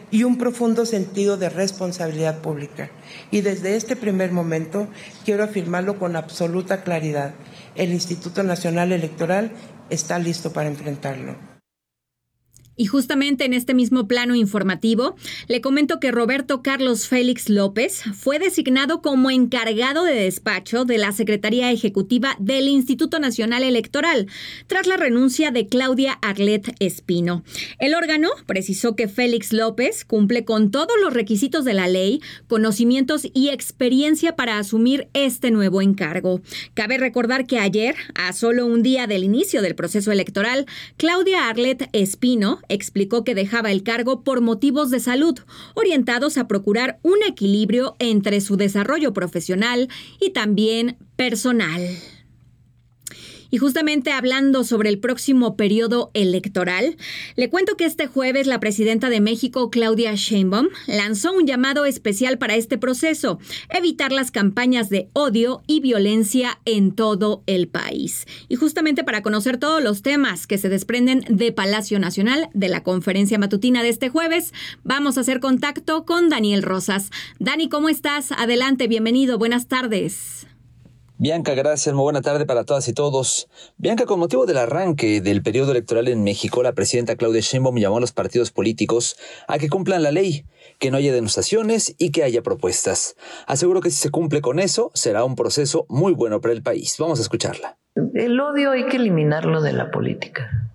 y un profundo sentido de responsabilidad pública. Y desde este primer momento quiero afirmarlo con absoluta claridad. El Instituto Nacional Electoral está listo para enfrentarlo. Y justamente en este mismo plano informativo, le comento que Roberto Carlos Félix López fue designado como encargado de despacho de la Secretaría Ejecutiva del Instituto Nacional Electoral, tras la renuncia de Claudia Arlet Espino. El órgano precisó que Félix López cumple con todos los requisitos de la ley, conocimientos y experiencia para asumir este nuevo encargo. Cabe recordar que ayer, a solo un día del inicio del proceso electoral, Claudia Arlet Espino explicó que dejaba el cargo por motivos de salud, orientados a procurar un equilibrio entre su desarrollo profesional y también personal. Y justamente hablando sobre el próximo periodo electoral, le cuento que este jueves la presidenta de México, Claudia Sheinbaum, lanzó un llamado especial para este proceso: evitar las campañas de odio y violencia en todo el país. Y justamente para conocer todos los temas que se desprenden de Palacio Nacional, de la conferencia matutina de este jueves, vamos a hacer contacto con Daniel Rosas. Dani, ¿cómo estás? Adelante, bienvenido, buenas tardes. Bianca, gracias. Muy buena tarde para todas y todos. Bianca, con motivo del arranque del periodo electoral en México, la presidenta Claudia Sheinbaum llamó a los partidos políticos a que cumplan la ley, que no haya denostaciones y que haya propuestas. Aseguró que si se cumple con eso, será un proceso muy bueno para el país. Vamos a escucharla. El odio hay que eliminarlo de la política.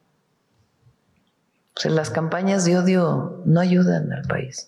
O sea, las campañas de odio no ayudan al país.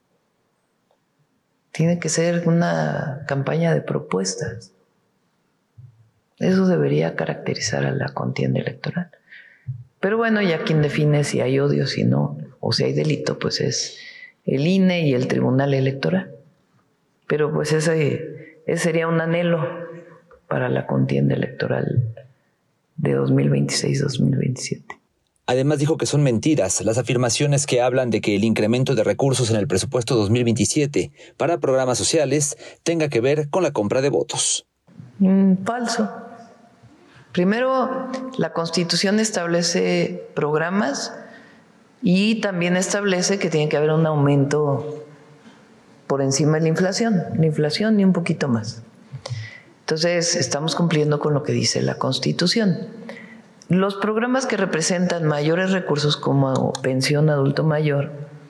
Tiene que ser una campaña de propuestas. Eso debería caracterizar a la contienda electoral. Pero bueno, ya quien define si hay odio, si no, o si hay delito, pues es el INE y el Tribunal Electoral. Pero pues ese sería un anhelo para la contienda electoral de 2026-2027. Además dijo que son mentiras las afirmaciones que hablan de que el incremento de recursos en el presupuesto 2027 para programas sociales tenga que ver con la compra de votos. Falso. Primero, la Constitución establece programas y también establece que tiene que haber un aumento por encima de la inflación y un poquito más. Entonces, estamos cumpliendo con lo que dice la Constitución. Los programas que representan mayores recursos como pensión adulto mayor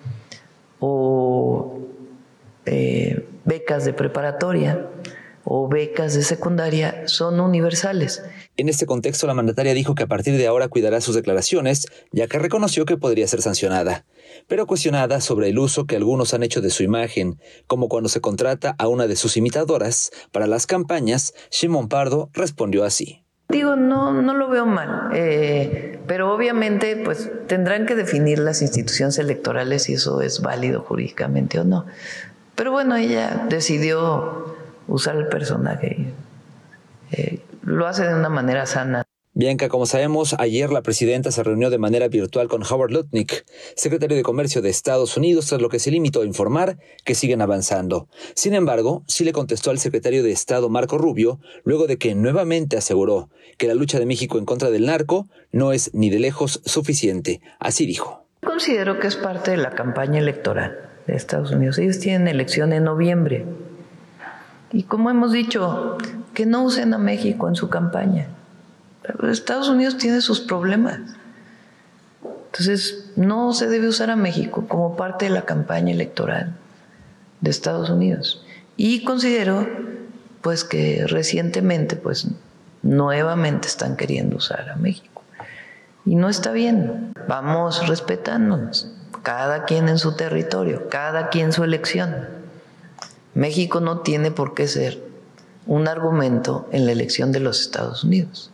o becas de preparatoria o becas de secundaria son universales. En este contexto, la mandataria dijo que a partir de ahora cuidará sus declaraciones, ya que reconoció que podría ser sancionada. Pero cuestionada sobre el uso que algunos han hecho de su imagen, como cuando se contrata a una de sus imitadoras para las campañas, Sheinbaum Pardo respondió así. Digo, no lo veo mal, pero obviamente pues tendrán que definir las instituciones electorales si eso es válido jurídicamente o no. Pero bueno, ella decidió usar el personaje, lo hace de una manera sana. Bianca, como sabemos, ayer la presidenta se reunió de manera virtual con Howard Lutnick, secretario de Comercio de Estados Unidos, tras lo que se limitó a informar que siguen avanzando. Sin embargo, sí le contestó al secretario de Estado Marco Rubio, luego de que nuevamente aseguró que la lucha de México en contra del narco no es ni de lejos suficiente. Así dijo. Considero que es parte de la campaña electoral de Estados Unidos. Ellos tienen elección en noviembre. Y como hemos dicho, que no usen a México en su campaña. Pero Estados Unidos tiene sus problemas. Entonces, no se debe usar a México como parte de la campaña electoral de Estados Unidos. Y considero, pues, que recientemente, pues, nuevamente están queriendo usar a México. Y no está bien. Vamos respetándonos. Cada quien en su territorio, cada quien su elección. México no tiene por qué ser un argumento en la elección de los Estados Unidos,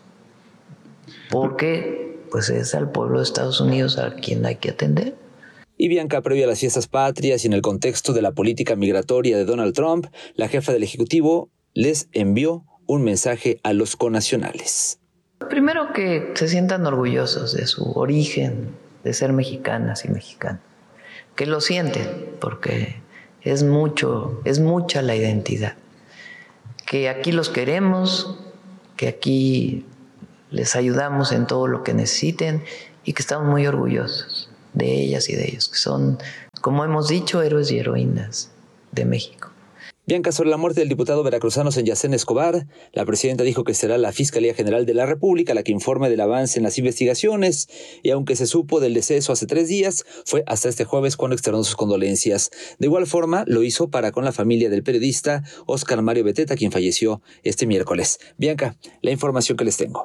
porque pues es al pueblo de Estados Unidos a quien hay que atender. Y Bianca, previo a las fiestas patrias y en el contexto de la política migratoria de Donald Trump, la jefa del Ejecutivo les envió un mensaje a los connacionales. Primero, que se sientan orgullosos de su origen, de ser mexicanas y mexicanos, que lo sienten, porque es mucha la identidad, que aquí los queremos, que aquí les ayudamos en todo lo que necesiten y que estamos muy orgullosos de ellas y de ellos, que son como hemos dicho, héroes y heroínas de México. Bianca, sobre la muerte del diputado veracruzano Senyacén Escobar, la presidenta dijo que será la Fiscalía General de la República la que informe del avance en las investigaciones, y aunque se supo del deceso hace 3 días, fue hasta este jueves cuando externó sus condolencias. De igual forma, lo hizo para con la familia del periodista Óscar Mario Beteta, quien falleció este miércoles. Bianca, la información que les tengo.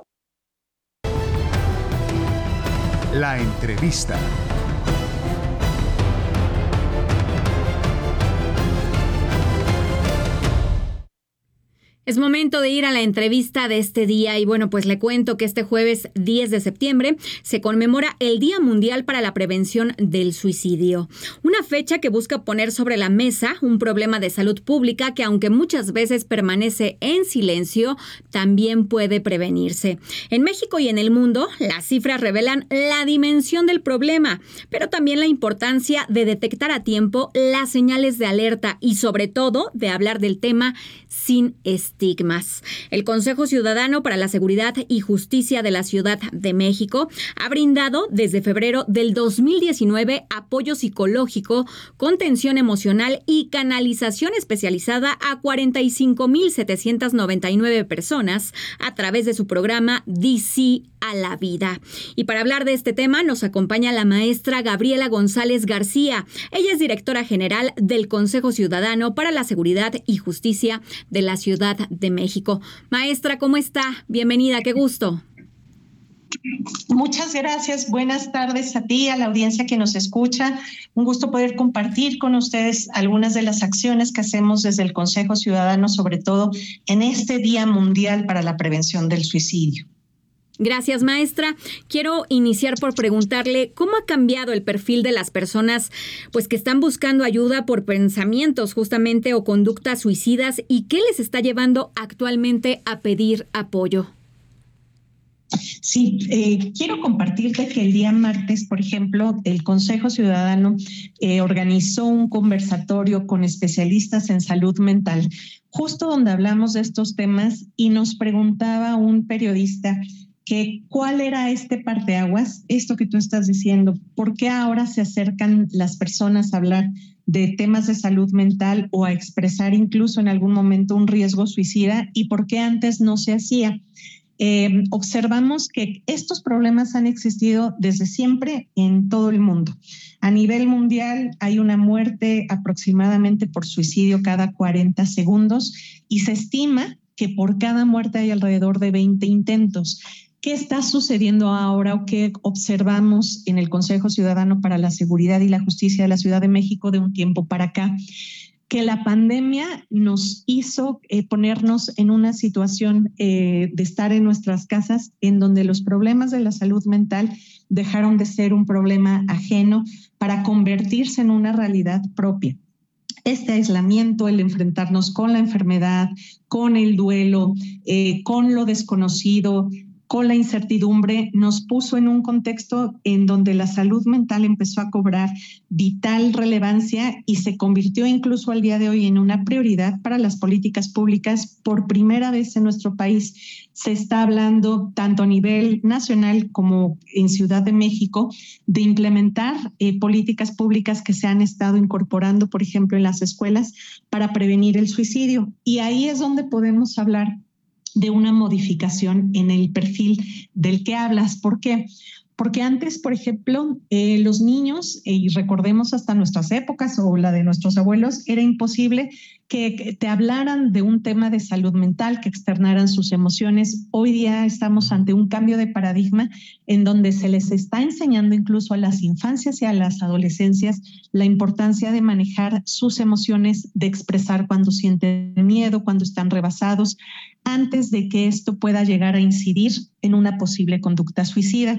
La entrevista. Es momento de ir a la entrevista de este día y bueno, pues le cuento que este jueves 10 de septiembre se conmemora el Día Mundial para la Prevención del Suicidio. Una fecha que busca poner sobre la mesa un problema de salud pública que aunque muchas veces permanece en silencio, también puede prevenirse. En México y en el mundo, las cifras revelan la dimensión del problema, pero también la importancia de detectar a tiempo las señales de alerta y sobre todo de hablar del tema sin estigmas. El Consejo Ciudadano para la Seguridad y Justicia de la Ciudad de México ha brindado desde febrero del 2019 apoyo psicológico, contención emocional y canalización especializada a 45,799 personas a través de su programa DC a la Vida. Y para hablar de este tema nos acompaña la maestra Gabriela González García. Ella es directora general del Consejo Ciudadano para la Seguridad y Justicia de la Ciudad de México. Maestra, ¿cómo está? Bienvenida, qué gusto. Muchas gracias. Buenas tardes a ti, a la audiencia que nos escucha. Un gusto poder compartir con ustedes algunas de las acciones que hacemos desde el Consejo Ciudadano, sobre todo en este Día Mundial para la Prevención del Suicidio. Gracias, maestra. Quiero iniciar por preguntarle cómo ha cambiado el perfil de las personas pues que están buscando ayuda por pensamientos justamente o conductas suicidas y qué les está llevando actualmente a pedir apoyo. Sí, quiero compartirte que el día martes, por ejemplo, el Consejo Ciudadano organizó un conversatorio con especialistas en salud mental, justo donde hablamos de estos temas y nos preguntaba un periodista que cuál era este parteaguas, esto que tú estás diciendo, ¿por qué ahora se acercan las personas a hablar de temas de salud mental o a expresar incluso en algún momento un riesgo suicida y por qué antes no se hacía? Observamos que estos problemas han existido desde siempre en todo el mundo. A nivel mundial hay una muerte aproximadamente por suicidio cada 40 segundos y se estima que por cada muerte hay alrededor de 20 intentos. ¿Qué está sucediendo ahora o qué observamos en el Consejo Ciudadano para la Seguridad y la Justicia de la Ciudad de México de un tiempo para acá? Que la pandemia nos hizo ponernos en una situación de estar en nuestras casas en donde los problemas de la salud mental dejaron de ser un problema ajeno para convertirse en una realidad propia. Este aislamiento, el enfrentarnos con la enfermedad, con el duelo, con lo desconocido, con la incertidumbre, nos puso en un contexto en donde la salud mental empezó a cobrar vital relevancia y se convirtió incluso al día de hoy en una prioridad para las políticas públicas. Por primera vez en nuestro país se está hablando tanto a nivel nacional como en Ciudad de México de implementar políticas públicas que se han estado incorporando, por ejemplo, en las escuelas para prevenir el suicidio. Y ahí es donde podemos hablar de una modificación en el perfil del que hablas. ¿Por qué? Porque antes, por ejemplo, los niños, y recordemos hasta nuestras épocas o la de nuestros abuelos, era imposible que te hablaran de un tema de salud mental, que externaran sus emociones. Hoy día estamos ante un cambio de paradigma en donde se les está enseñando incluso a las infancias y a las adolescencias la importancia de manejar sus emociones, de expresar cuando sienten miedo, cuando están rebasados, antes de que esto pueda llegar a incidir en una posible conducta suicida.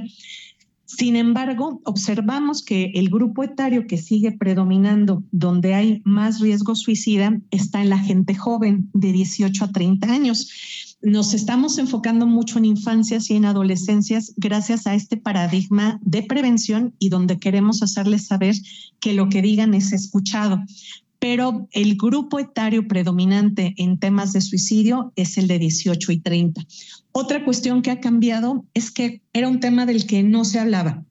Sin embargo, observamos que el grupo etario que sigue predominando, donde hay más riesgo suicida, está en la gente joven de 18 a 30 años. Nos estamos enfocando mucho en infancias y en adolescencias gracias a este paradigma de prevención y donde queremos hacerles saber que lo que digan es escuchado. Pero el grupo etario predominante en temas de suicidio es el de 18 y 30. Otra cuestión que ha cambiado es que era un tema del que no se hablaba.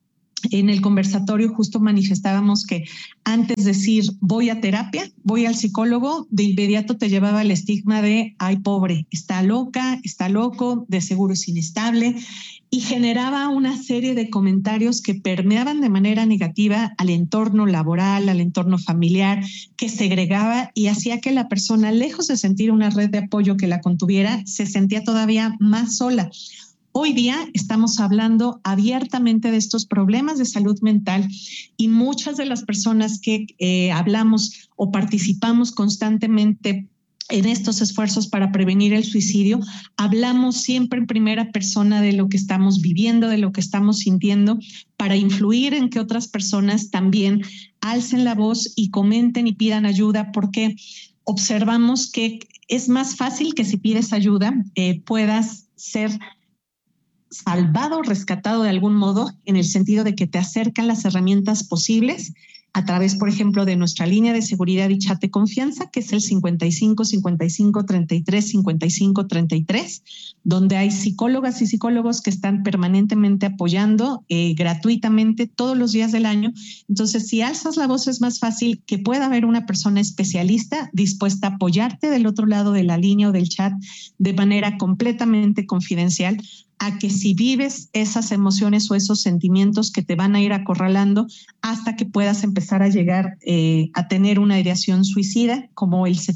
en el conversatorio justo manifestábamos que antes de decir voy a terapia, voy al psicólogo, de inmediato te llevaba el estigma de ay, pobre, está loca, está loco, de seguro es inestable, y generaba una serie de comentarios que permeaban de manera negativa al entorno laboral, al entorno familiar, que segregaba y hacía que la persona, lejos de sentir una red de apoyo que la contuviera, se sentía todavía más sola. Hoy día estamos hablando abiertamente de estos problemas de salud mental y muchas de las personas que hablamos o participamos constantemente en estos esfuerzos para prevenir el suicidio, hablamos siempre en primera persona de lo que estamos viviendo, de lo que estamos sintiendo, para influir en que otras personas también alcen la voz y comenten y pidan ayuda, porque observamos que es más fácil que si pides ayuda puedas ser salvado, rescatado de algún modo, en el sentido de que te acercan las herramientas posibles a través, por ejemplo, de nuestra línea de seguridad y chat de confianza, que es el 55 55 33 55 33, donde hay psicólogas y psicólogos que están permanentemente apoyando gratuitamente todos los días del año. Entonces, si alzas la voz, es más fácil que pueda haber una persona especialista dispuesta a apoyarte del otro lado de la línea o del chat de manera completamente confidencial, a que si vives esas emociones o esos sentimientos que te van a ir acorralando hasta que puedas empezar a llegar a tener una ideación suicida, como el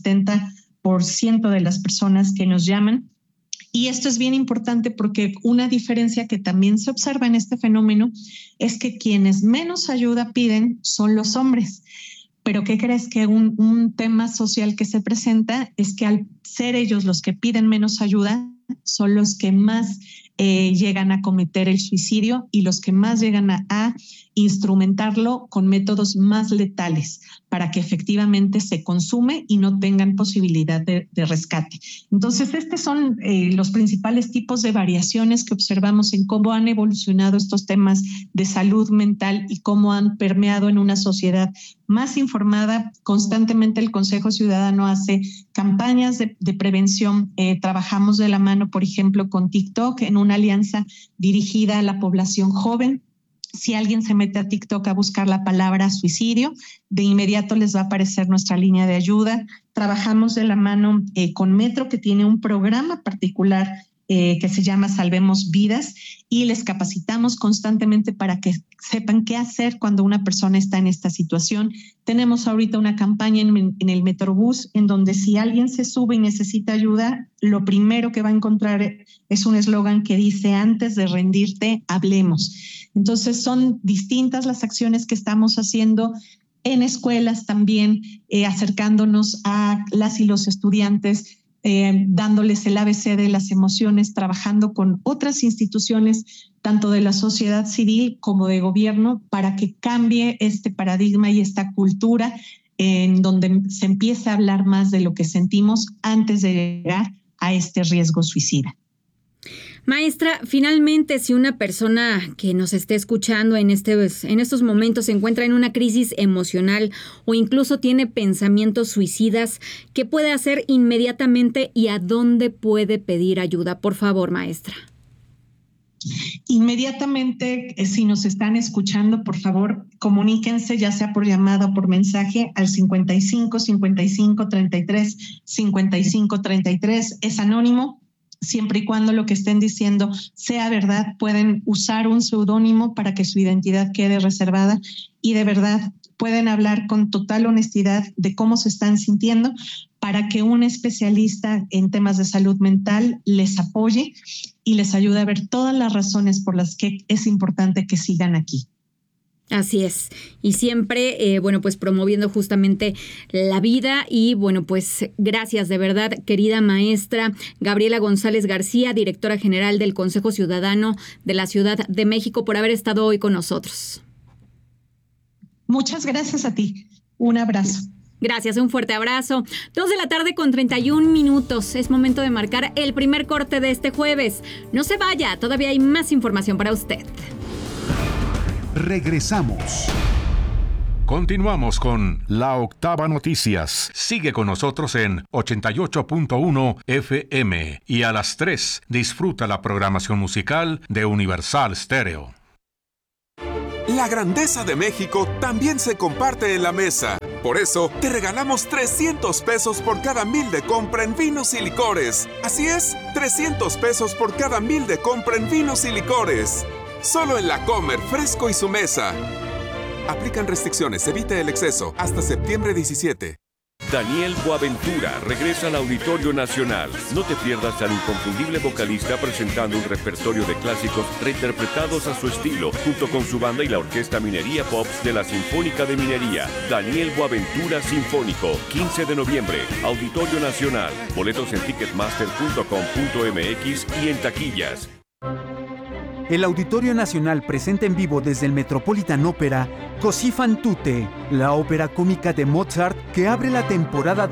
70% de las personas que nos llaman. Y esto es bien importante porque una diferencia que también se observa en este fenómeno es que quienes menos ayuda piden son los hombres. Pero ¿qué crees? Que un tema social que se presenta es que al ser ellos los que piden menos ayuda, son los que más llegan a cometer el suicidio y los que más llegan a instrumentarlo con métodos más letales para que efectivamente se consume y no tengan posibilidad de rescate. Entonces, estos son los principales tipos de variaciones que observamos en cómo han evolucionado estos temas de salud mental y cómo han permeado en una sociedad más informada. Constantemente el Consejo Ciudadano hace campañas de prevención. Trabajamos de la mano, por ejemplo, con TikTok en una alianza dirigida a la población joven. Si alguien se mete a TikTok a buscar la palabra suicidio, de inmediato les va a aparecer nuestra línea de ayuda. Trabajamos de la mano con Metro, que tiene un programa particular que se llama Salvemos Vidas, y les capacitamos constantemente para que sepan qué hacer cuando una persona está en esta situación. Tenemos ahorita una campaña en el Metrobús en donde si alguien se sube y necesita ayuda, lo primero que va a encontrar es un eslogan que dice: antes de rendirte, hablemos. Entonces son distintas las acciones que estamos haciendo en escuelas también, acercándonos a las y los estudiantes, dándoles el ABC de las emociones, trabajando con otras instituciones, tanto de la sociedad civil como de gobierno, para que cambie este paradigma y esta cultura en donde se empiece a hablar más de lo que sentimos antes de llegar a este riesgo suicida. Maestra, finalmente, si una persona que nos esté escuchando en estos momentos se encuentra en una crisis emocional o incluso tiene pensamientos suicidas, ¿qué puede hacer inmediatamente y a dónde puede pedir ayuda? Por favor, maestra. Inmediatamente, si nos están escuchando, por favor, comuníquense, ya sea por llamada o por mensaje, al 55 55 33 55 33. Es anónimo. Siempre y cuando lo que estén diciendo sea verdad, pueden usar un seudónimo para que su identidad quede reservada, y de verdad pueden hablar con total honestidad de cómo se están sintiendo para que un especialista en temas de salud mental les apoye y les ayude a ver todas las razones por las que es importante que sigan aquí. Así es. Y siempre, pues promoviendo justamente la vida. Y bueno, pues gracias de verdad, querida maestra Gabriela González García, directora general del Consejo Ciudadano de la Ciudad de México, por haber estado hoy con nosotros. Muchas gracias a ti. Un abrazo. Gracias, un fuerte abrazo. 2:31 p.m. Es momento de marcar el primer corte de este jueves. No se vaya, todavía hay más información para usted. Regresamos. Continuamos con La Octava Noticias. Sigue con nosotros en 88.1 FM y a las 3 disfruta la programación musical de Universal Stereo. La grandeza de México también se comparte en la mesa. Por eso, te regalamos 300 pesos por cada 1,000 de compra en vinos y licores. Así es, 300 pesos por cada 1,000 de compra en vinos y licores. Solo en La Comer, Fresco y Su Mesa. Aplican restricciones, evite el exceso. Hasta septiembre 17. Daniel Boaventura regresa al Auditorio Nacional. No te pierdas al inconfundible vocalista presentando un repertorio de clásicos reinterpretados a su estilo, junto con su banda y la Orquesta Minería Pops de la Sinfónica de Minería. Daniel Boaventura Sinfónico, 15 de noviembre, Auditorio Nacional. Boletos en ticketmaster.com.mx y en taquillas. El Auditorio Nacional presenta en vivo desde el Metropolitan Opera Così fan tutte, la ópera cómica de Mozart que abre la temporada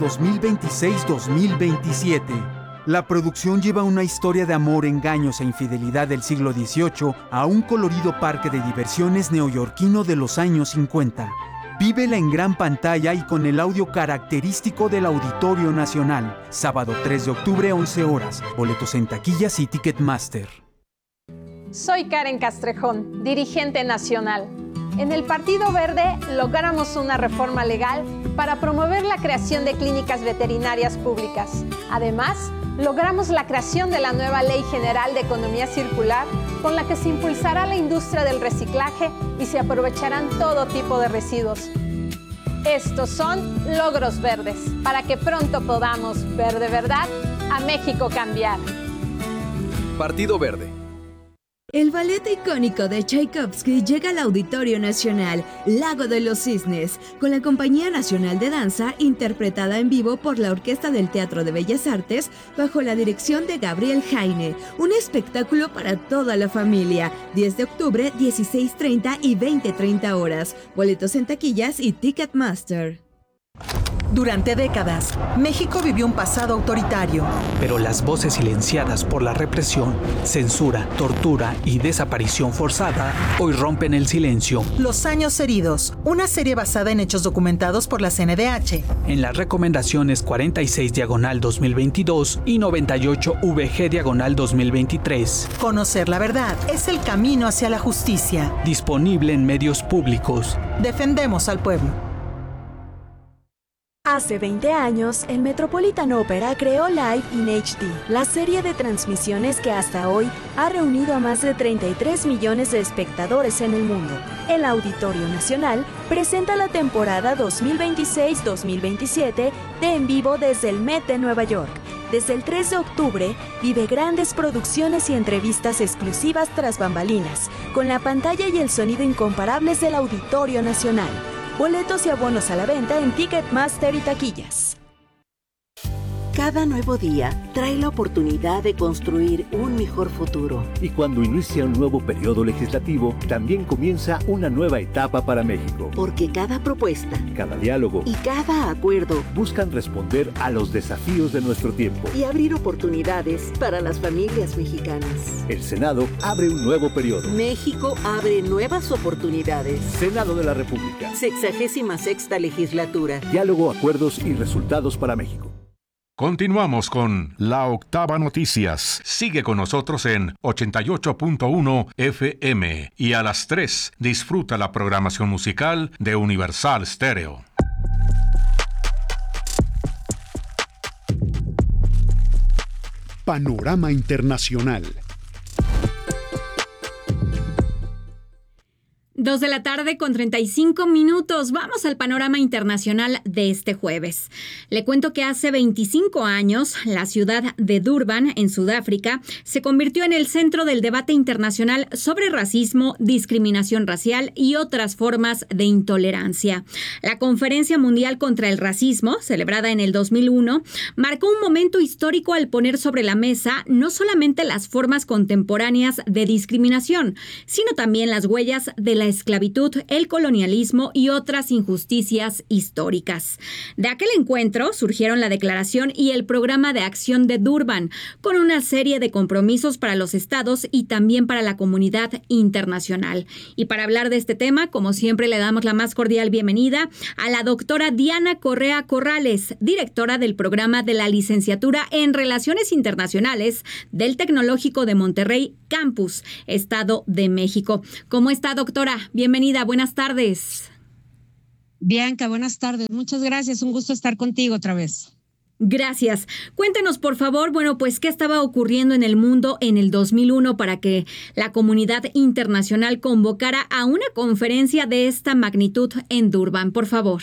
2026-2027. La producción lleva una historia de amor, engaños e infidelidad del siglo XVIII a un colorido parque de diversiones neoyorquino de los años 50. Vívela en gran pantalla y con el audio característico del Auditorio Nacional. Sábado 3 de octubre, 11 horas. Boletos en taquillas y Ticketmaster. Soy Karen Castrejón, dirigente nacional. En el Partido Verde logramos una reforma legal para promover la creación de clínicas veterinarias públicas. Además, logramos la creación de la nueva Ley General de Economía Circular, con la que se impulsará la industria del reciclaje y se aprovecharán todo tipo de residuos. Estos son logros verdes, para que pronto podamos ver de verdad a México cambiar. Partido Verde. El ballet icónico de Tchaikovsky llega al Auditorio Nacional, Lago de los Cisnes, con la Compañía Nacional de Danza, interpretada en vivo por la Orquesta del Teatro de Bellas Artes, bajo la dirección de Gabriel Jaine. Un espectáculo para toda la familia. 10 de octubre, 16:30 y 20:30 horas. Boletos en taquillas y Ticketmaster. Durante décadas, México vivió un pasado autoritario. Pero las voces silenciadas por la represión, censura, tortura y desaparición forzada hoy rompen el silencio. Los años heridos, una serie basada en hechos documentados por la CNDH. En las recomendaciones 46/2022 y 98VG/2023. Conocer la verdad es el camino hacia la justicia. Disponible en medios públicos. Defendemos al pueblo. Hace 20 años, el Metropolitan Opera creó Live in HD, la serie de transmisiones que hasta hoy ha reunido a más de 33 millones de espectadores en el mundo. El Auditorio Nacional presenta la temporada 2026-2027 de En Vivo desde el Met de Nueva York. Desde el 3 de octubre, vive grandes producciones y entrevistas exclusivas tras bambalinas, con la pantalla y el sonido incomparables del Auditorio Nacional. Boletos y abonos a la venta en Ticketmaster y taquillas. Cada nuevo día trae la oportunidad de construir un mejor futuro. Y cuando inicia un nuevo periodo legislativo, también comienza una nueva etapa para México. Porque cada propuesta, cada diálogo y cada acuerdo buscan responder a los desafíos de nuestro tiempo y abrir oportunidades para las familias mexicanas. El Senado abre un nuevo periodo. México abre nuevas oportunidades. Senado de la República. 66ª legislatura. Diálogo, acuerdos y resultados para México. Continuamos con La Octava Noticias. Sigue con nosotros en 88.1 FM y a las 3 disfruta la programación musical de Universal Stereo. Panorama Internacional. 2 de la tarde con 35 minutos. Vamos al panorama internacional de este jueves. Le cuento que hace 25 años, la ciudad de Durban, en Sudáfrica, se convirtió en el centro del debate internacional sobre racismo, discriminación racial y otras formas de intolerancia. La Conferencia Mundial contra el Racismo, celebrada en el 2001, marcó un momento histórico al poner sobre la mesa no solamente las formas contemporáneas de discriminación, sino también las huellas de la esclavitud, el colonialismo y otras injusticias históricas. De aquel encuentro surgieron la Declaración y el Programa de Acción de Durban, con una serie de compromisos para los estados y también para la comunidad internacional. Y para hablar de este tema, como siempre, le damos la más cordial bienvenida a la doctora Diana Correa Corrales, directora del programa de la Licenciatura en Relaciones Internacionales del Tecnológico de Monterrey, Campus, Estado de México. ¿Cómo está, doctora? Bienvenida, buenas tardes. Bianca, buenas tardes. Muchas gracias, un gusto estar contigo otra vez. Gracias. Cuéntenos, por favor, pues, ¿qué estaba ocurriendo en el mundo en el 2001 para que la comunidad internacional convocara a una conferencia de esta magnitud en Durban? Por favor.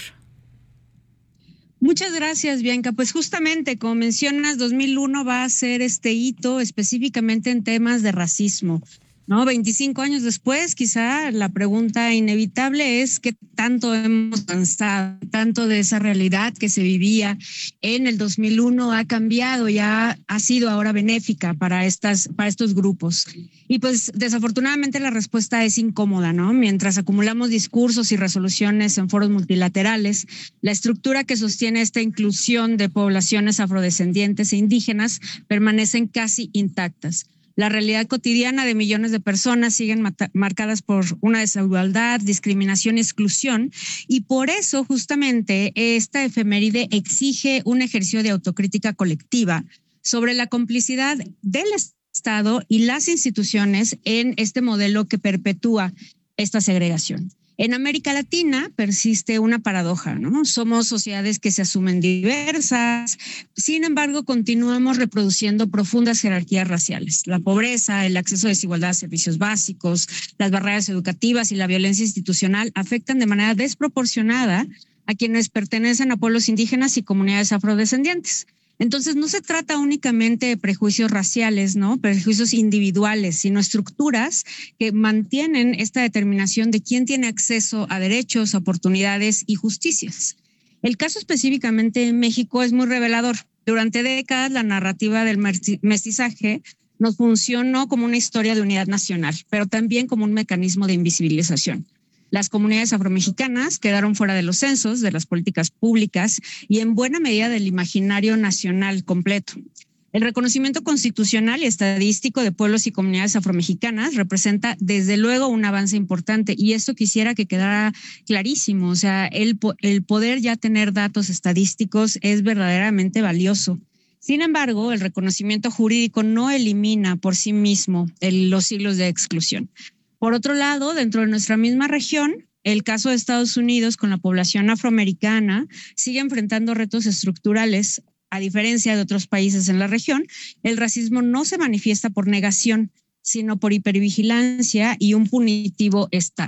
Muchas gracias, Bianca. Pues justamente, como mencionas, 2001 va a ser este hito específicamente en temas de racismo, ¿no? 25 años después, quizá la pregunta inevitable es qué tanto hemos avanzado, tanto de esa realidad que se vivía en el 2001 ha cambiado, ya ha sido ahora benéfica para estos grupos. Y pues desafortunadamente la respuesta es incómoda, ¿no? Mientras acumulamos discursos y resoluciones en foros multilaterales, la estructura que sostiene esta inclusión de poblaciones afrodescendientes e indígenas permanecen casi intactas. La realidad cotidiana de millones de personas siguen marcadas por una desigualdad, discriminación y exclusión, y por eso justamente esta efeméride exige un ejercicio de autocrítica colectiva sobre la complicidad del Estado y las instituciones en este modelo que perpetúa esta segregación. En América Latina persiste una paradoja, ¿no? Somos sociedades que se asumen diversas, sin embargo, continuamos reproduciendo profundas jerarquías raciales. La pobreza, el acceso a desigualdad a servicios básicos, las barreras educativas y la violencia institucional afectan de manera desproporcionada a quienes pertenecen a pueblos indígenas y comunidades afrodescendientes. Entonces, no se trata únicamente de prejuicios raciales, ¿no? Prejuicios individuales, sino estructuras que mantienen esta determinación de quién tiene acceso a derechos, oportunidades y justicias. El caso específicamente en México es muy revelador. Durante décadas, la narrativa del mestizaje nos funcionó como una historia de unidad nacional, pero también como un mecanismo de invisibilización. Las comunidades afromexicanas quedaron fuera de los censos, de las políticas públicas y en buena medida del imaginario nacional completo. El reconocimiento constitucional y estadístico de pueblos y comunidades afromexicanas representa desde luego un avance importante y esto quisiera que quedara clarísimo. O sea, el poder ya tener datos estadísticos es verdaderamente valioso. Sin embargo, el reconocimiento jurídico no elimina por sí mismo los siglos de exclusión. Por otro lado, dentro de nuestra misma región, el caso de Estados Unidos con la población afroamericana sigue enfrentando retos estructurales. A diferencia de otros países en la región, el racismo no se manifiesta por negación, sino por hipervigilancia y un punitivismo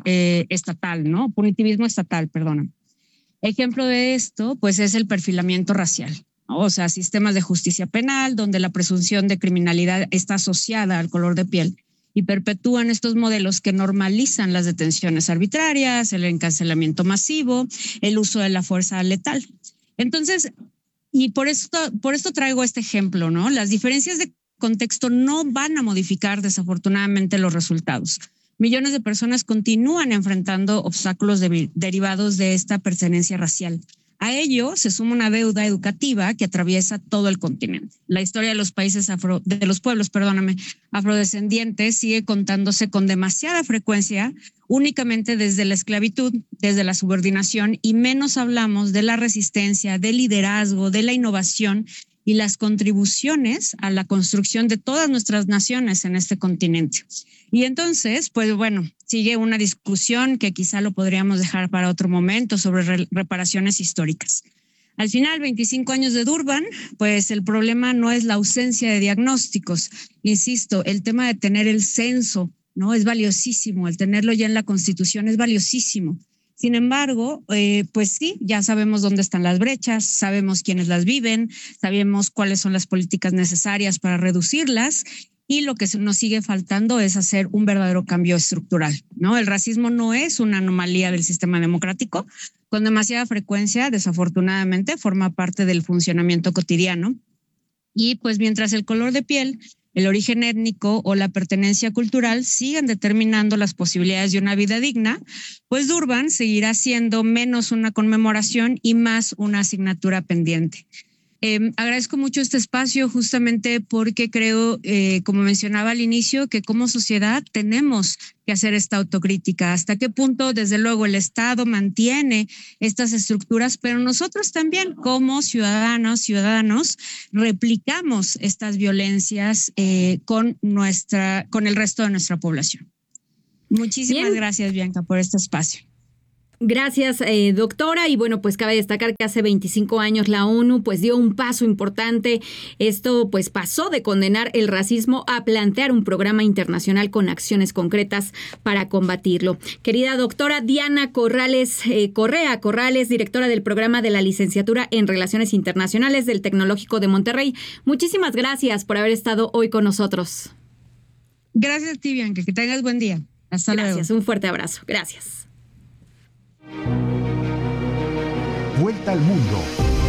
estatal, ¿no? Punitivismo estatal, perdona. Ejemplo de esto, pues, es el perfilamiento racial, ¿no? O sea, sistemas de justicia penal donde la presunción de criminalidad está asociada al color de piel y perpetúan estos modelos que normalizan las detenciones arbitrarias, el encarcelamiento masivo, el uso de la fuerza letal. Entonces, y por esto traigo este ejemplo, ¿no? Las diferencias de contexto no van a modificar desafortunadamente los resultados. Millones de personas continúan enfrentando obstáculos derivados de esta pertenencia racial. A ello se suma una deuda educativa que atraviesa todo el continente. La historia de los pueblos afrodescendientes sigue contándose con demasiada frecuencia, únicamente desde la esclavitud, desde la subordinación, y menos hablamos de la resistencia, del liderazgo, de la innovación y las contribuciones a la construcción de todas nuestras naciones en este continente. Y entonces, pues bueno, sigue una discusión que quizá lo podríamos dejar para otro momento sobre reparaciones históricas. Al final, 25 años de Durban, pues el problema no es la ausencia de diagnósticos. Insisto, el tema de tener el censo, ¿no? Es valiosísimo, el tenerlo ya en la Constitución es valiosísimo. Sin embargo, pues sí, ya sabemos dónde están las brechas, sabemos quiénes las viven, sabemos cuáles son las políticas necesarias para reducirlas y lo que nos sigue faltando es hacer un verdadero cambio estructural, ¿no? El racismo no es una anomalía del sistema democrático, con demasiada frecuencia, desafortunadamente, forma parte del funcionamiento cotidiano. Y pues mientras el color de piel, el origen étnico o la pertenencia cultural sigan determinando las posibilidades de una vida digna, pues Durban seguirá siendo menos una conmemoración y más una asignatura pendiente. Agradezco mucho este espacio justamente porque creo, como mencionaba al inicio, que como sociedad tenemos que hacer esta autocrítica. Hasta qué punto, desde luego, el Estado mantiene estas estructuras, pero nosotros también como ciudadanos, replicamos estas violencias con el resto de nuestra población. Muchísimas gracias, Bianca, por este espacio. Gracias, doctora. Y bueno, pues cabe destacar que hace 25 años la ONU pues dio un paso importante. Esto pues pasó de condenar el racismo a plantear un programa internacional con acciones concretas para combatirlo. Querida doctora Diana Correa Corrales, directora del programa de la licenciatura en Relaciones Internacionales del Tecnológico de Monterrey. Muchísimas gracias por haber estado hoy con nosotros. Gracias a ti, Bianca. Que tengas buen día. Hasta luego. Gracias, un fuerte abrazo. Gracias. Vuelta al mundo.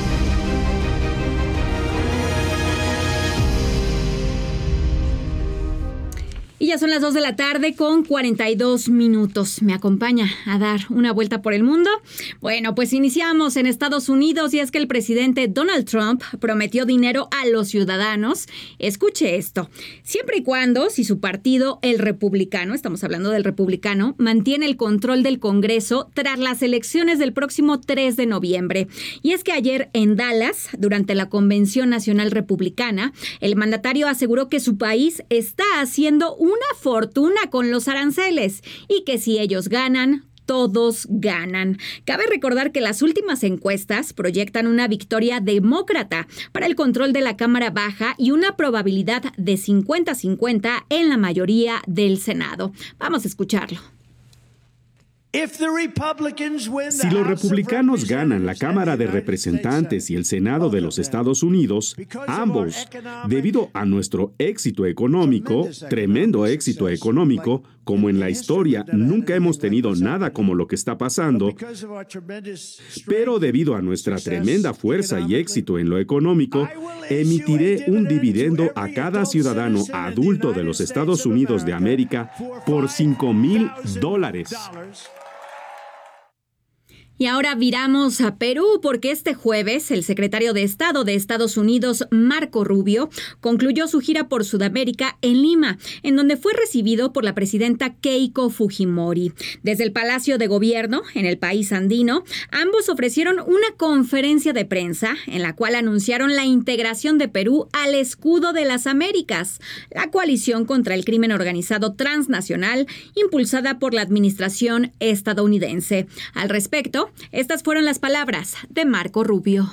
Y ya son las 2 de la tarde con 42 minutos. ¿Me acompaña a dar una vuelta por el mundo? Bueno, pues iniciamos en Estados Unidos y es que el presidente Donald Trump prometió dinero a los ciudadanos. Escuche esto. Siempre y cuando, si su partido, el republicano, estamos hablando del republicano, mantiene el control del Congreso tras las elecciones del próximo 3 de noviembre. Y es que ayer en Dallas, durante la Convención Nacional Republicana, el mandatario aseguró que su país está haciendo una fortuna con los aranceles y que si ellos ganan, todos ganan. Cabe recordar que las últimas encuestas proyectan una victoria demócrata para el control de la Cámara Baja y una probabilidad de 50-50 en la mayoría del Senado. Vamos a escucharlo. Si los republicanos ganan la Cámara de Representantes y el Senado de los Estados Unidos, ambos, debido a nuestro éxito económico, tremendo éxito económico, como en la historia nunca hemos tenido nada como lo que está pasando, pero debido a nuestra tremenda fuerza y éxito en lo económico, emitiré un dividendo a cada ciudadano adulto de los Estados Unidos de América por $5,000. Y ahora viramos a Perú porque este jueves el secretario de Estado de Estados Unidos, Marco Rubio, concluyó su gira por Sudamérica en Lima, en donde fue recibido por la presidenta Keiko Fujimori. Desde el Palacio de Gobierno, en el país andino, ambos ofrecieron una conferencia de prensa en la cual anunciaron la integración de Perú al Escudo de las Américas, la coalición contra el crimen organizado transnacional impulsada por la administración estadounidense. Al respecto, estas fueron las palabras de Marco Rubio.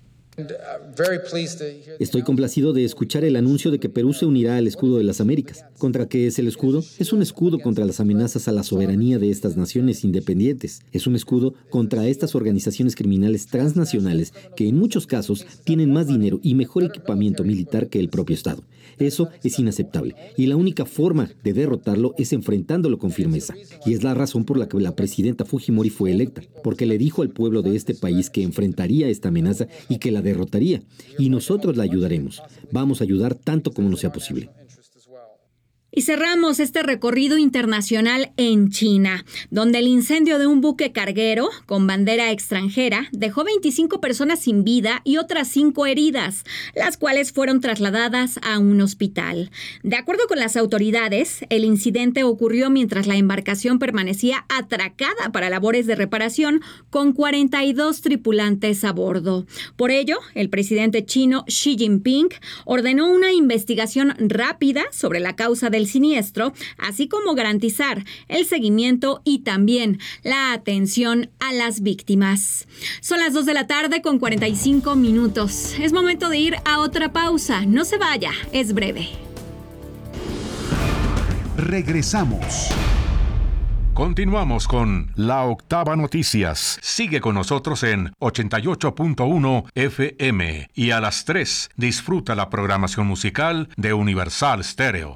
Estoy complacido de escuchar el anuncio de que Perú se unirá al Escudo de las Américas. ¿Contra qué es el escudo? Es un escudo contra las amenazas a la soberanía de estas naciones independientes. Es un escudo contra estas organizaciones criminales transnacionales que en muchos casos tienen más dinero y mejor equipamiento militar que el propio Estado. Eso es inaceptable y la única forma de derrotarlo es enfrentándolo con firmeza. Y es la razón por la que la presidenta Fujimori fue electa, porque le dijo al pueblo de este país que enfrentaría esta amenaza y que la derrotaría. Y nosotros la ayudaremos. Vamos a ayudar tanto como nos sea posible. Y cerramos este recorrido internacional en China, donde el incendio de un buque carguero con bandera extranjera dejó 25 personas sin vida y otras 5 heridas, las cuales fueron trasladadas a un hospital. De acuerdo con las autoridades, el incidente ocurrió mientras la embarcación permanecía atracada para labores de reparación con 42 tripulantes a bordo. Por ello, el presidente chino Xi Jinping ordenó una investigación rápida sobre la causa del siniestro, así como garantizar el seguimiento y también la atención a las víctimas. Son las 2 de la tarde con 45 minutos. Es momento de ir a otra pausa. No se vaya, es breve. Regresamos. Continuamos con La Octava Noticias. Sigue con nosotros en 88.1 FM y a las 3 disfruta la programación musical de Universal Stereo.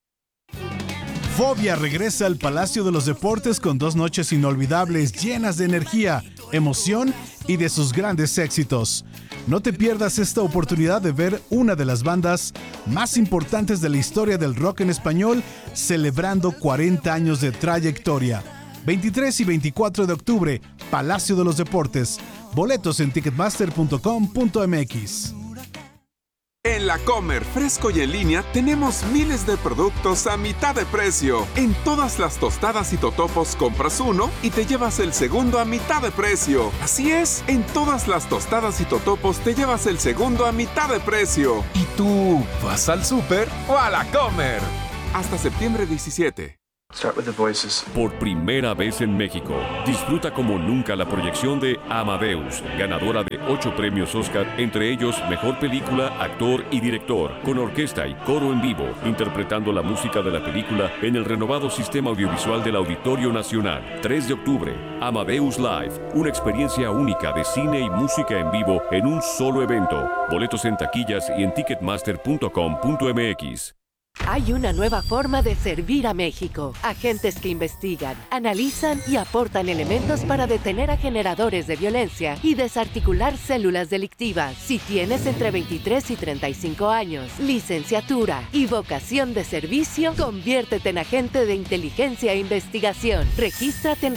Fobia regresa al Palacio de los Deportes con 2 noches inolvidables llenas de energía, emoción y de sus grandes éxitos. No te pierdas esta oportunidad de ver una de las bandas más importantes de la historia del rock en español celebrando 40 años de trayectoria. 23 y 24 de octubre, Palacio de los Deportes. Boletos en ticketmaster.com.mx. En La Comer, fresco y en línea, tenemos miles de productos a mitad de precio. En todas las tostadas y totopos compras uno y te llevas el segundo a mitad de precio. Así es, en todas las tostadas y totopos te llevas el segundo a mitad de precio. ¿Y tú vas al súper o a La Comer? Hasta septiembre 17. Por primera vez en México, disfruta como nunca la proyección de Amadeus, ganadora de 8 premios Oscar, entre ellos Mejor Película, Actor y Director, con orquesta y coro en vivo, interpretando la música de la película en el renovado sistema audiovisual del Auditorio Nacional. 3 de octubre, Amadeus Live, una experiencia única de cine y música en vivo en un solo evento. Boletos en taquillas y en ticketmaster.com.mx. Hay una nueva forma de servir a México. Agentes que investigan, analizan y aportan elementos para detener a generadores de violencia y desarticular células delictivas. Si tienes entre 23 y 35 años, licenciatura y vocación de servicio, conviértete en agente de inteligencia e investigación. Regístrate en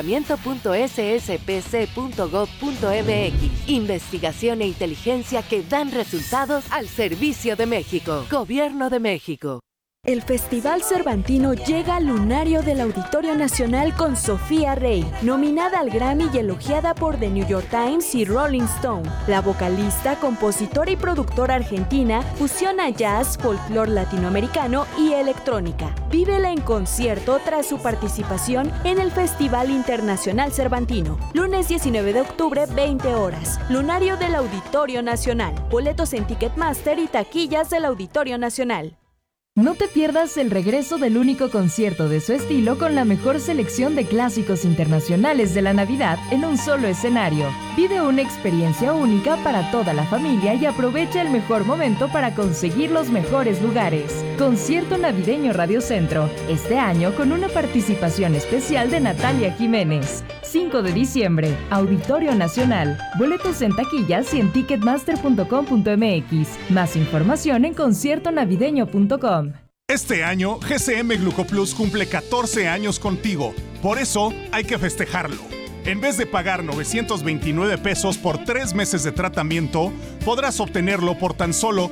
reclutamiento.sspc.gov.mx. Investigación e inteligencia que dan resultados al servicio de México. Gobierno de México. El Festival Cervantino llega al lunario del Auditorio Nacional con Sofía Rey, nominada al Grammy y elogiada por The New York Times y Rolling Stone. La vocalista, compositora y productora argentina fusiona jazz, folclore latinoamericano y electrónica. Vívela en concierto tras su participación en el Festival Internacional Cervantino. Lunes 19 de octubre, 20 horas. Lunario del Auditorio Nacional. Boletos en Ticketmaster y taquillas del Auditorio Nacional. No te pierdas el regreso del único concierto de su estilo con la mejor selección de clásicos internacionales de la Navidad en un solo escenario. Vive una experiencia única para toda la familia y aprovecha el mejor momento para conseguir los mejores lugares. Concierto Navideño Radio Centro, este año con una participación especial de Natalia Jiménez. 5 de diciembre, Auditorio Nacional. Boletos en taquillas y en ticketmaster.com.mx. Más información en conciertonavideño.com. Este año, GCM Glucoplus cumple 14 años contigo. Por eso, hay que festejarlo. En vez de pagar 929 pesos por 3 meses de tratamiento, podrás obtenerlo por tan solo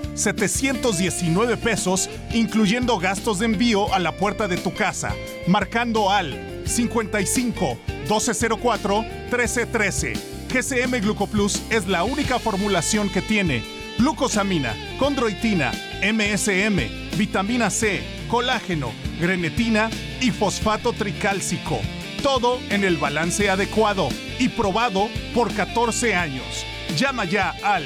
719 pesos, incluyendo gastos de envío a la puerta de tu casa, marcando al 55 1204 1313. GCM Glucoplus es la única formulación que tiene glucosamina, condroitina, MSM, vitamina C, colágeno, grenetina y fosfato tricálcico. Todo en el balance adecuado y probado por 14 años. Llama ya al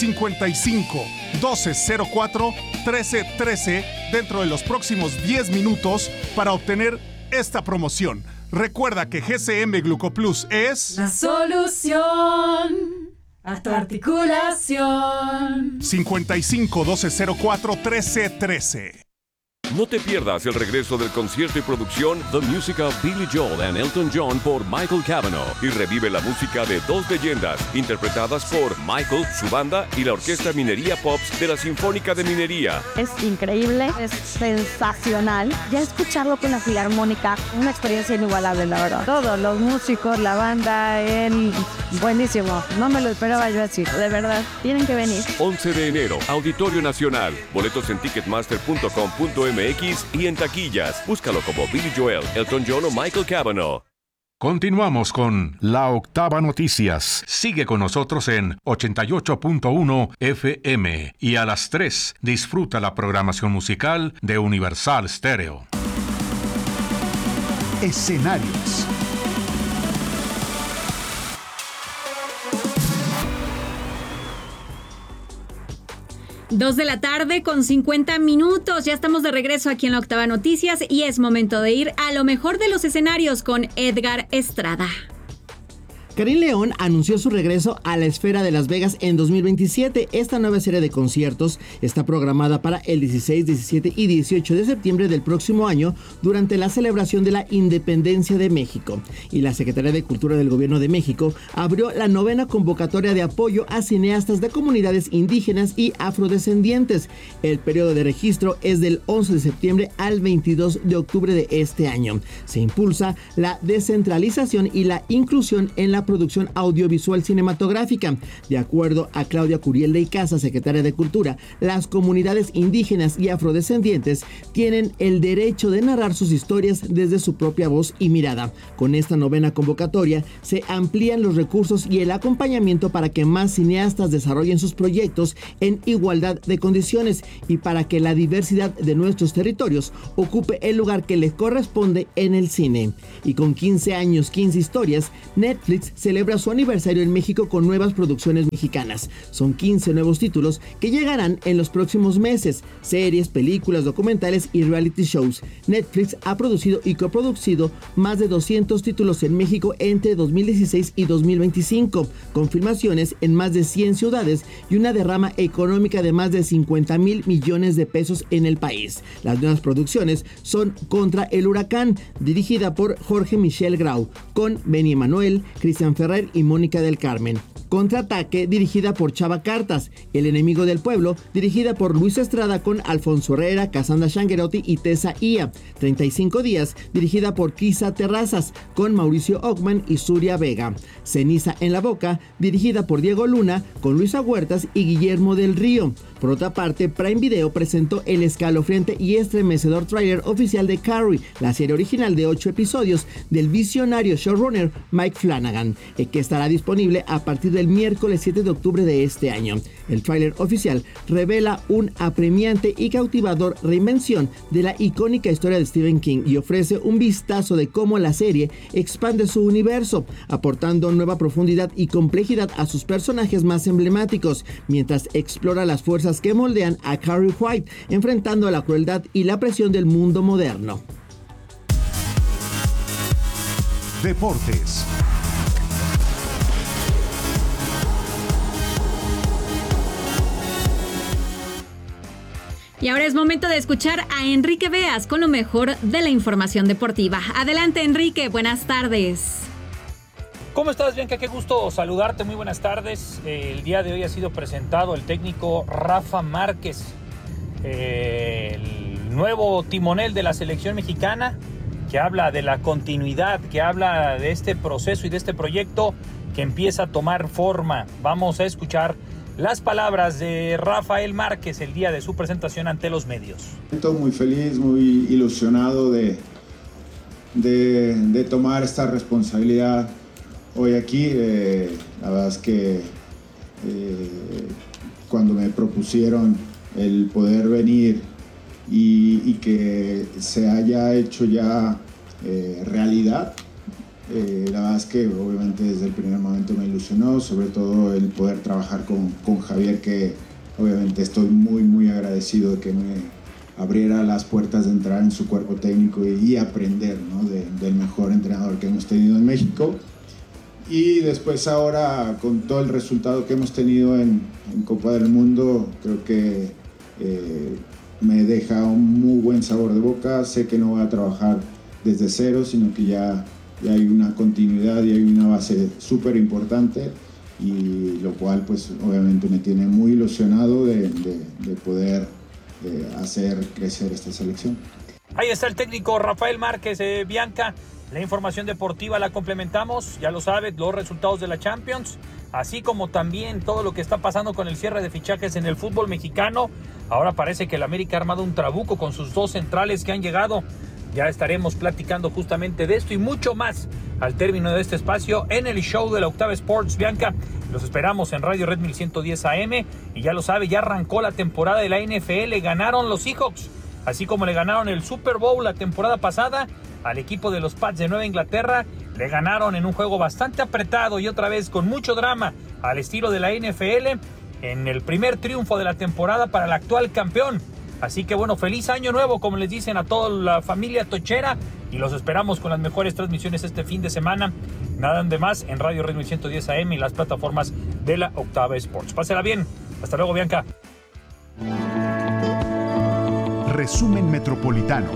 55 1204 1313 dentro de los próximos 10 minutos para obtener esta promoción. Recuerda que GCM Glucoplus es la solución a tu articulación. 55 1204 1313. No te pierdas el regreso del concierto y producción The Music of Billy Joel and Elton John por Michael Cavanaugh y revive la música de dos leyendas interpretadas por Michael, su banda y la Orquesta Minería Pops de la Sinfónica de Minería. Es increíble, es sensacional. Ya escucharlo con la Filarmónica, una experiencia inigualable, la verdad. Todos los músicos, la banda, él, buenísimo. No me lo esperaba yo así, de verdad. Tienen que venir. 11 de enero, Auditorio Nacional. Boletos en ticketmaster.com.mx y en taquillas. Búscalo como Billy Joel, Elton John o Michael Cavanaugh. Continuamos con La Octava Noticias. Sigue con nosotros en 88.1 FM y a las 3 disfruta la programación musical de Universal Stereo. Escenarios. 2 de la tarde con 50 minutos. Ya estamos de regreso aquí en La Octava Noticias y es momento de ir a lo mejor de los escenarios con Edgar Estrada. Karim León anunció su regreso a la Esfera de Las Vegas en 2027. Esta nueva serie de conciertos está programada para el 16, 17 y 18 de septiembre del próximo año durante la celebración de la Independencia de México. Y la Secretaría de Cultura del Gobierno de México abrió la 9ª convocatoria de apoyo a cineastas de comunidades indígenas y afrodescendientes. El periodo de registro es del 11 de septiembre al 22 de octubre de este año. Se impulsa la descentralización y la inclusión en la producción audiovisual cinematográfica. De acuerdo a Claudia Curiel de Icaza, secretaria de Cultura, las comunidades indígenas y afrodescendientes tienen el derecho de narrar sus historias desde su propia voz y mirada. Con esta novena convocatoria se amplían los recursos y el acompañamiento para que más cineastas desarrollen sus proyectos en igualdad de condiciones y para que la diversidad de nuestros territorios ocupe el lugar que le corresponde en el cine. Y con 15 años, 15 historias, Netflix celebra su aniversario en México con nuevas producciones mexicanas. Son 15 nuevos títulos que llegarán en los próximos meses: series, películas, documentales y reality shows. Netflix ha producido y coproducido más de 200 títulos en México entre 2016 y 2025, con filmaciones en más de 100 ciudades y una derrama económica de más de 50,000 millones de pesos en el país. Las nuevas producciones son Contra el Huracán, dirigida por Jorge Michel Grau, con Benny Emanuel, Cristian Ferrer y Mónica del Carmen. Contraataque, dirigida por Chava Cartas. El enemigo del pueblo, dirigida por Luis Estrada con Alfonso Herrera, Cassandra Shanguerotti y Tessa Ia. 35 días, dirigida por Kisa Terrazas, con Mauricio Ockman y Zuria Vega. Ceniza en la boca, dirigida por Diego Luna, con Luisa Huertas y Guillermo del Río. Por otra parte, Prime Video presentó el escalofriante y estremecedor tráiler oficial de Carrie, la serie original de 8 episodios del visionario showrunner Mike Flanagan, que estará disponible a partir del miércoles 7 de octubre de este año. El tráiler oficial revela un apremiante y cautivador reinvención de la icónica historia de Stephen King y ofrece un vistazo de cómo la serie expande su universo, aportando nueva profundidad y complejidad a sus personajes más emblemáticos, mientras explora las fuerzas que moldean a Carrie White, enfrentando a la crueldad y la presión del mundo moderno. Deportes. Y ahora es momento de escuchar a Enrique Beas con lo mejor de la información deportiva. Adelante, Enrique, buenas tardes. ¿Cómo estás, Bianca? Qué gusto saludarte, muy buenas tardes. El día de hoy ha sido presentado el técnico Rafa Márquez, el nuevo timonel de la selección mexicana, que habla de la continuidad, que habla de este proceso y de este proyecto que empieza a tomar forma. Vamos a escuchar las palabras de Rafael Márquez el día de su presentación ante los medios. Estoy muy feliz, muy ilusionado de tomar esta responsabilidad hoy aquí. La verdad es que cuando me propusieron el poder venir y que se haya hecho ya realidad, la verdad es que obviamente desde el primer momento me ilusionó, sobre todo el poder trabajar con Javier, que obviamente estoy muy agradecido de que me abriera las puertas de entrar en su cuerpo técnico y aprender, ¿no?, del mejor entrenador que hemos tenido en México. Y después ahora, con todo el resultado que hemos tenido en Copa del Mundo, creo que me deja un muy buen sabor de boca. Sé que no voy a trabajar desde cero, sino que ya hay una continuidad y hay una base súper importante, y lo cual pues obviamente me tiene muy ilusionado de poder hacer crecer esta selección. Ahí está el técnico Rafael Márquez. Bianca, la información deportiva la complementamos, ya lo sabes, los resultados de la Champions, así como también todo lo que está pasando con el cierre de fichajes en el fútbol mexicano. Ahora parece que el América ha armado un trabuco con sus dos centrales que han llegado. Ya estaremos platicando justamente de esto y mucho más al término de este espacio en el show de la Octava Sports. Bianca, los esperamos en Radio Red 1110 AM, y ya lo sabe, ya arrancó la temporada de la NFL, ganaron los Seahawks, así como le ganaron el Super Bowl la temporada pasada al equipo de los Pats de Nueva Inglaterra. Le ganaron en un juego bastante apretado y otra vez con mucho drama al estilo de la NFL, en el primer triunfo de la temporada para el actual campeón. Así que bueno, feliz año nuevo, como les dicen a toda la familia tochera, y los esperamos con las mejores transmisiones este fin de semana. Nada de más en Radio Red 1110 AM y las plataformas de la Octava Sports. Pásela bien. Hasta luego, Bianca. Resumen Metropolitano.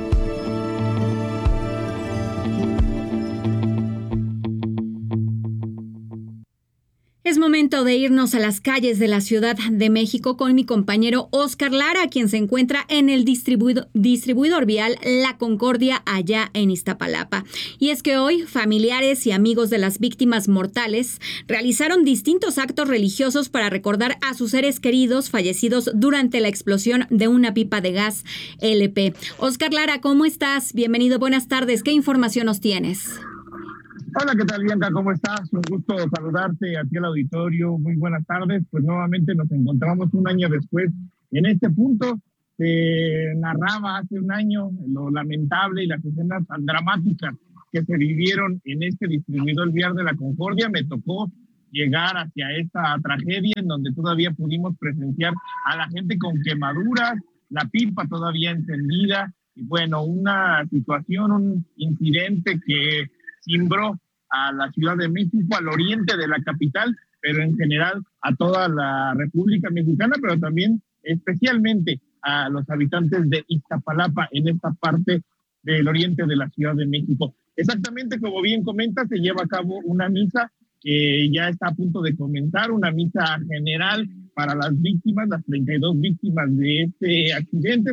Es momento de irnos a las calles de la Ciudad de México con mi compañero Oscar Lara, quien se encuentra en el distribuidor vial La Concordia, allá en Iztapalapa. Y es que hoy familiares y amigos de las víctimas mortales realizaron distintos actos religiosos para recordar a sus seres queridos fallecidos durante la explosión de una pipa de gas LP. Oscar Lara, ¿cómo estás? Bienvenido, buenas tardes. ¿Qué información nos tienes? Hola, ¿qué tal, Bianca? ¿Cómo estás? Un gusto saludarte a ti al auditorio. Muy buenas tardes. Pues nuevamente nos encontramos un año después en este punto. Se narraba hace un año lo lamentable y las escenas tan dramáticas que se vivieron en este distribuidor vial de La Concordia. Me tocó llegar hacia esta tragedia en donde todavía pudimos presenciar a la gente con quemaduras, la pipa todavía encendida y bueno, una situación, un incidente que cimbró a la Ciudad de México, al oriente de la capital, pero en general a toda la República Mexicana, pero también especialmente a los habitantes de Iztapalapa en esta parte del oriente de la Ciudad de México. Exactamente como bien comenta, se lleva a cabo una misa que ya está a punto de comenzar, una misa general para las víctimas, las 32 víctimas de este accidente,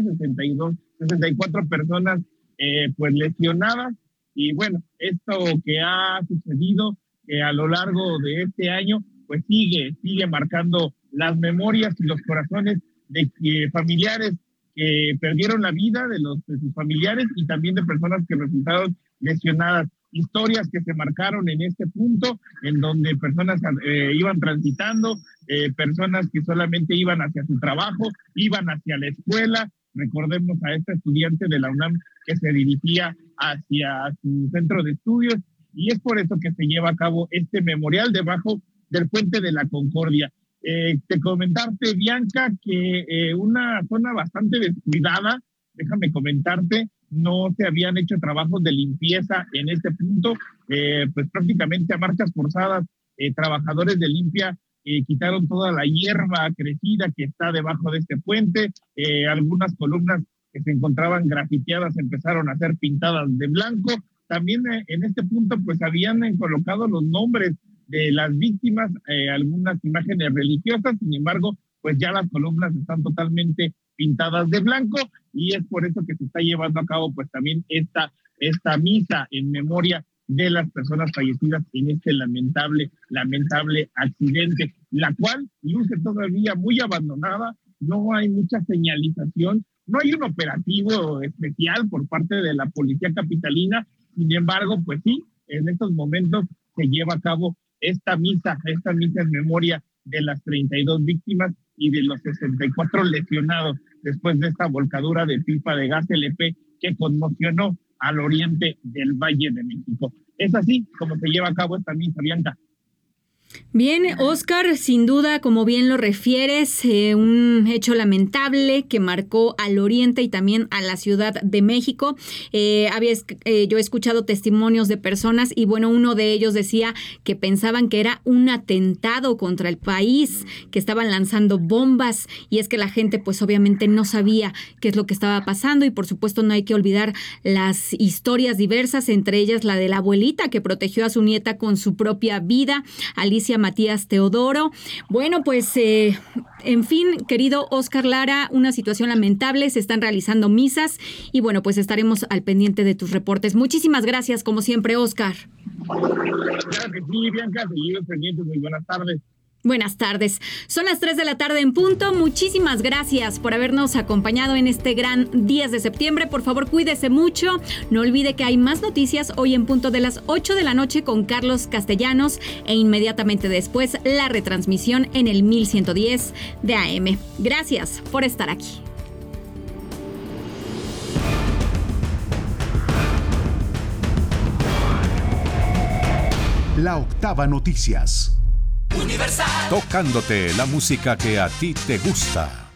64 personas pues lesionadas. Y bueno, esto que ha sucedido a lo largo de este año, pues sigue marcando las memorias y los corazones de familiares que perdieron la vida, de sus familiares y también de personas que resultaron lesionadas. Historias que se marcaron en este punto, en donde personas iban transitando, personas que solamente iban hacia su trabajo, iban hacia la escuela. Recordemos a esta estudiante de la UNAM que se dirigía hacia su centro de estudios y es por eso que se lleva a cabo este memorial debajo del puente de La Concordia. Te comentarte, Bianca, que una zona bastante descuidada, déjame comentarte, no se habían hecho trabajos de limpieza en este punto, pues prácticamente a marchas forzadas, trabajadores de limpia quitaron toda la hierba crecida que está debajo de este puente, algunas columnas que se encontraban grafiteadas empezaron a ser pintadas de blanco. También en este punto pues habían colocado los nombres de las víctimas, algunas imágenes religiosas, sin embargo pues ya las columnas están totalmente pintadas de blanco y es por eso que se está llevando a cabo pues también esta misa en memoria de las personas fallecidas en este lamentable accidente, la cual luce todavía muy abandonada, no hay mucha señalización, no hay un operativo especial por parte de la policía capitalina, sin embargo, pues sí, en estos momentos se lleva a cabo esta misa en memoria de las 32 víctimas y de los 64 lesionados después de esta volcadura de pipa de gas LP que conmocionó al oriente del Valle de México. Es así como se lleva a cabo esta misa, Bianca. Bien, Oscar, sin duda, como bien lo refieres, un hecho lamentable que marcó al oriente y también a la Ciudad de México. Yo he escuchado testimonios de personas y bueno, uno de ellos decía que pensaban que era un atentado contra el país, que estaban lanzando bombas y es que la gente pues obviamente no sabía qué es lo que estaba pasando y por supuesto no hay que olvidar las historias diversas, entre ellas la de la abuelita que protegió a su nieta con su propia vida, Alicia Matías Teodoro. Bueno, pues en fin, querido Oscar Lara, una situación lamentable, se están realizando misas y bueno, pues estaremos al pendiente de tus reportes. Muchísimas gracias, como siempre, Oscar. Claro que sí, Bianca, seguimos pendientes. Muy buenas tardes. Buenas tardes. Son las 3 de la tarde en punto. Muchísimas gracias por habernos acompañado en este gran 10 de septiembre. Por favor, cuídese mucho. No olvide que hay más noticias hoy en punto de las 8 de la noche con Carlos Castellanos e inmediatamente después la retransmisión en el 1110 de AM. Gracias por estar aquí. La Octava Noticias. Universal. Tocándote la música que a ti te gusta.